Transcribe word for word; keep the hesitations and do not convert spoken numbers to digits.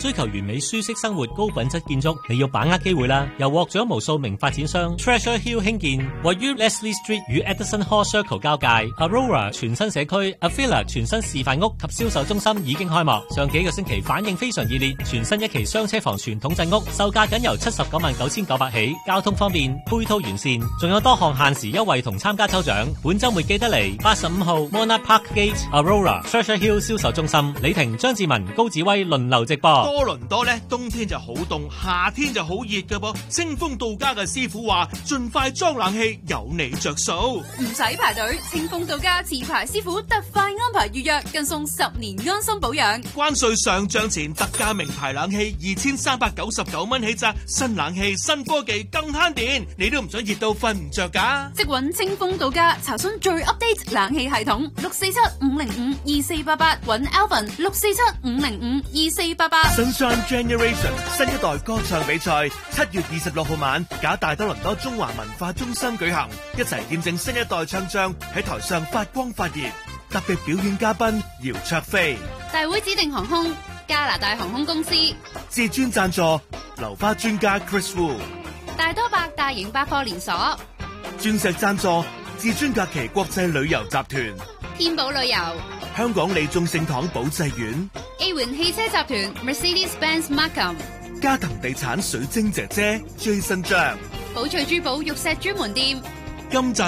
追求完美舒適生活、高品質建築，你要把握機會啦！由獲獎無數名發展商 Treasure Hill 興建，位於 Leslie Street 與 Edison Hall Circle 交界 Aurora 全新社區 Avila 全新示範屋及銷售中心已經開幕。上幾個星期反應非常熱烈，全新一期雙車房傳統鎮屋售價僅由七十九萬九千九百起，交通方便，配套完善，仲有多項限時優惠同參加抽獎。本週末記得嚟八十五號 Monarch Park Gate Aurora Treasure Hill 銷售中心，李婷、張志文、高子威輪流直播。 多倫多呢，冬天就好凍，夏天就好熱㗎噃。清風到家嘅師傅話，盡快裝冷氣，有你着數， 唔使排隊。清風到家持牌師傅特快安排預約，更送十年安心保養。 關稅上漲前特價名牌冷氣二千三百九十九蚊起咋，新冷氣新科技更慳電，你都唔想熱到瞓唔着㗎？ 即搵清風到家查詢最 update 冷氣系統，六四七五零五二四八八，搵 Alvin 六四七五零五二四八八。 Sunshine Generation 新一代歌唱比賽七月二十六號晚，假大多倫多中華文化中心舉行，一齊見證新一代唱將喺台上發光發熱。特別表演嘉賓姚焯菲， 大會指定航空加拿大航空公司， 至尊贊助流花專家 Chris Wu， 大多百大型百貨連鎖， 鑽石贊助至尊假期國際旅遊集團， 天寶旅遊， 香港利眾聖堂保濟院 A 環汽車集團 Mercedes-Benz Markham， 嘉騰地產水晶姐姐 Jason 張， 寶翠珠寶玉石專門店， 今集